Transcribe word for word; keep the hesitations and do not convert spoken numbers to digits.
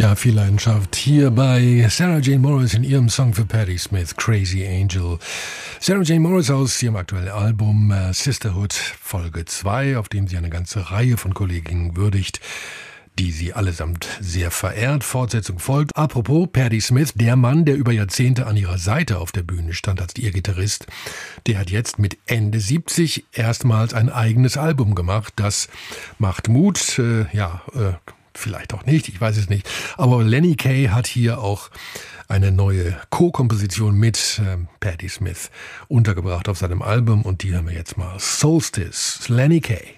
Ja, viel Leidenschaft hier bei Sarah Jane Morris in ihrem Song für Patti Smith, Crazy Angel. Sarah Jane Morris aus ihrem aktuellen Album äh, Sisterhood Folge zwei, auf dem sie eine ganze Reihe von Kolleginnen würdigt, die sie allesamt sehr verehrt. Fortsetzung folgt. Apropos Patti Smith, der Mann, der über Jahrzehnte an ihrer Seite auf der Bühne stand als ihr Gitarrist, der hat jetzt mit Ende siebzig erstmals ein eigenes Album gemacht. Das macht Mut, äh, ja, äh, vielleicht auch nicht, ich weiß es nicht. Aber Lenny Kaye hat hier auch eine neue Co-Komposition mit äh, Patti Smith untergebracht auf seinem Album und die hören wir jetzt mal. Solstice, Lenny Kaye.